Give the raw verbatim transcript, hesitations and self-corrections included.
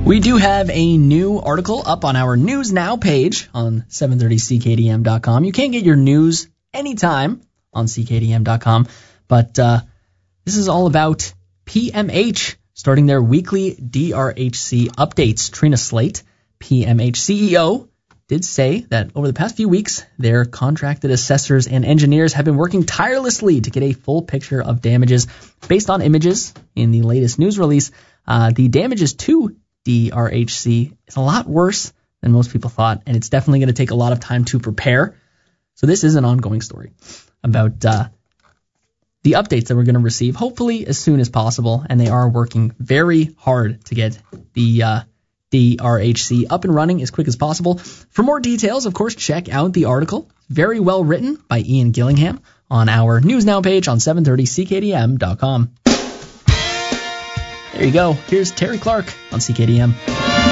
We do have a new article up on our News Now page on seven thirty C K D M dot com. You can get your news anytime on C K D M dot com, but uh, this is all about P M H starting their weekly D R H C updates. Trina Slate, P M H C E O, did say that over the past few weeks, their contracted assessors and engineers have been working tirelessly to get a full picture of damages. Based on images in the latest news release, uh, the damages to D R H C is a lot worse than most people thought, and it's definitely going to take a lot of time to prepare. So this is an ongoing story about uh, the updates that we're going to receive, hopefully as soon as possible, and they are working very hard to get the uh, D R H C up and running as quick as possible. For more details, of course, check out the article, very well written by Ian Gillingham, on our News Now page on seven thirty C K D M dot com. There you go. Here's Terry Clark on C K D M.